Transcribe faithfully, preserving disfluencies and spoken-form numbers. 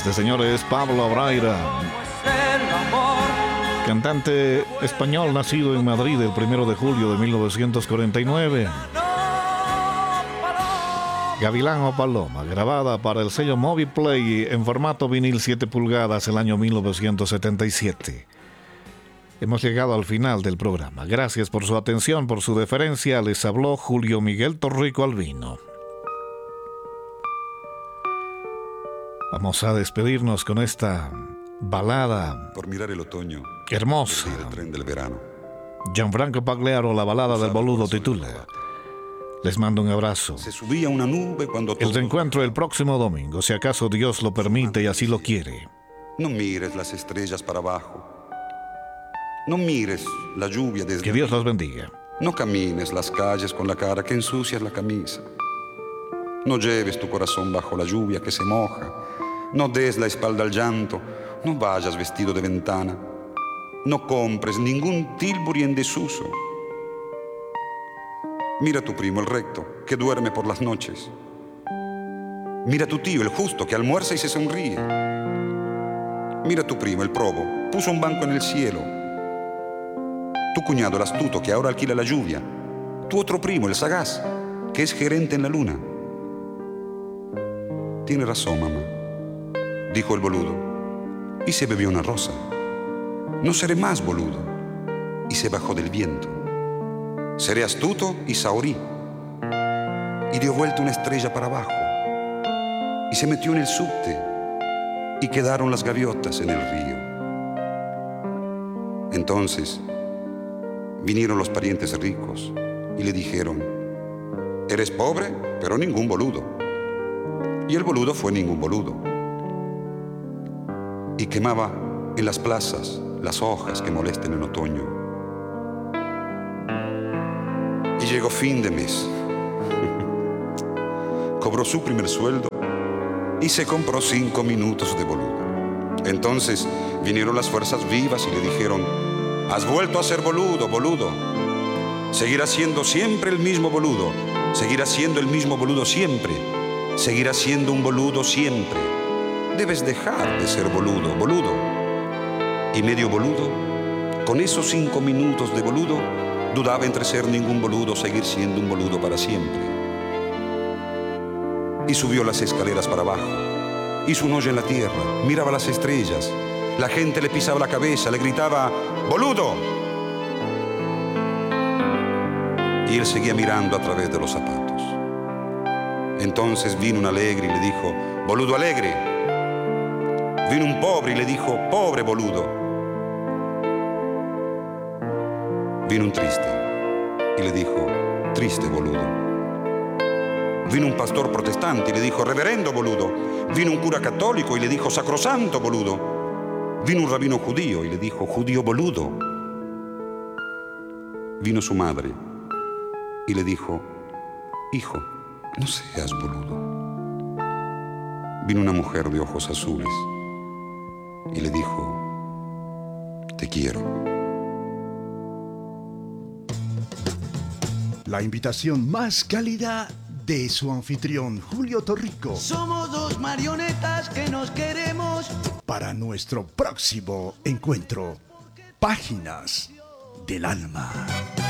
Este señor es Pablo Braira, cantante español nacido en Madrid el primero de julio de mil novecientos cuarenta y nueve. Gavilán o Paloma, grabada para el sello Moviplay en formato vinil siete pulgadas el año mil novecientos setenta y siete. Hemos llegado al final del programa. Gracias por su atención, por su deferencia. Les habló Julio Miguel Torrico Albino. Vamos a despedirnos con esta balada por mirar el otoño hermosa. El tren del verano. Gianfranco Pagliaro, la balada del boludo titula. Les mando un abrazo. Se subía una nube cuando el reencuentro el próximo domingo, si acaso Dios lo permite y así lo quiere. No mires las estrellas para abajo. No mires la lluvia desde... Que Dios los bendiga. No camines las calles con la cara que ensucias la camisa. No lleves tu corazón bajo la lluvia que se moja. No des la espalda al llanto. No vayas vestido de ventana. No compres ningún Tilbury en desuso. Mira a tu primo el recto, que duerme por las noches. Mira a tu tío el justo, que almuerza y se sonríe. Mira a tu primo el probo, puso un banco en el cielo. Tu cuñado el astuto, que ahora alquila la lluvia. Tu otro primo, el sagaz, que es gerente en la luna. Tiene razón, mamá, dijo el boludo, y se bebió una rosa. No seré más boludo, y se bajó del viento. Seré astuto y saorí. Y dio vuelta una estrella para abajo. Y se metió en el subte. Y quedaron las gaviotas en el río. Entonces vinieron los parientes ricos y le dijeron: eres pobre, pero ningún boludo. Y el boludo fue ningún boludo. Y quemaba en las plazas las hojas que molestan en otoño. Y llegó fin de mes. Cobró su primer sueldo y se compró cinco minutos de boludo. Entonces vinieron las fuerzas vivas y le dijeron: has vuelto a ser boludo, boludo. Seguirás siendo siempre el mismo boludo. Seguirás siendo el mismo boludo siempre. Seguirás siendo un boludo siempre. Debes dejar de ser boludo, boludo. Y medio boludo, con esos cinco minutos de boludo, dudaba entre ser ningún boludo o seguir siendo un boludo para siempre. Y subió las escaleras para abajo. Hizo un hoyo en la tierra, miraba las estrellas. La gente le pisaba la cabeza, le gritaba: ¡boludo! Y él seguía mirando a través de los zapatos. Entonces vino un alegre y le dijo: ¡boludo alegre! Vino un pobre y le dijo: ¡pobre boludo! Vino un triste y le dijo: triste boludo. Vino un pastor protestante y le dijo: reverendo boludo. Vino un cura católico y le dijo: sacrosanto boludo. Vino un rabino judío y le dijo: judío boludo. Vino su madre y le dijo: hijo, no seas boludo. Vino una mujer de ojos azules y le dijo: te quiero. La invitación más cálida de su anfitrión Julio Torrico. Somos dos marionetas que nos queremos. Para nuestro próximo encuentro, Páginas del Alma.